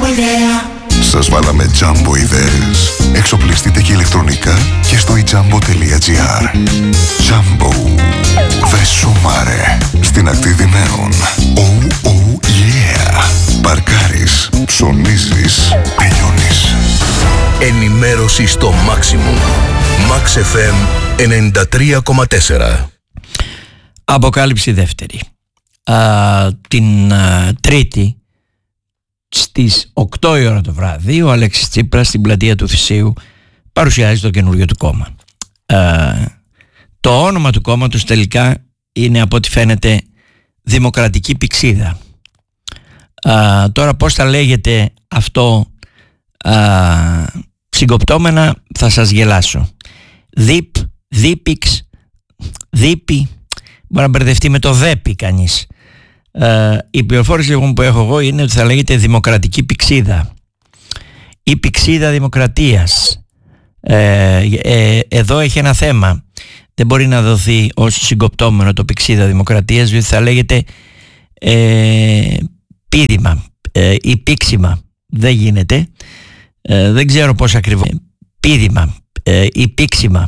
Σας βάλαμε Jumbo ιδέες. Εξοπλιστείτε και ηλεκτρονικά και στο ijambo.gr. Jumbo. Δε σумάρε. Στην ακτή Δυναίων. Oh, oh, yeah. Παρκάρεις, ψωνίζεις, τελειώνεις. Ενημέρωση στο maximum. Max FM 93,4. Αποκάλυψη δεύτερη. Την Τρίτη στις 8 η ώρα το βράδυ ο Αλέξης Τσίπρας στην πλατεία του Θησίου παρουσιάζει το καινούριο του κόμμα. Το όνομα του κόμματος τελικά είναι, από ό,τι φαίνεται, Δημοκρατική Πηξίδα. Τώρα πώς θα λέγεται αυτό συγκοπτόμενα θα σας γελάσω. Δίπιξ, δίπι, μπορεί να μπερδευτεί με το δέπι κανείς. Η πληροφόρηση λοιπόν που έχω εγώ είναι ότι θα λέγεται Δημοκρατική Πηξίδα ή Πηξίδα Δημοκρατίας. Εδώ έχει ένα θέμα. Δεν μπορεί να δοθεί ως συγκοπτόμενο το Πηξίδα Δημοκρατίας, διότι θα λέγεται πίδημα ή πήξιμα. Δεν γίνεται. Δεν ξέρω πώς ακριβώς. Πίδημα ή πήξιμα.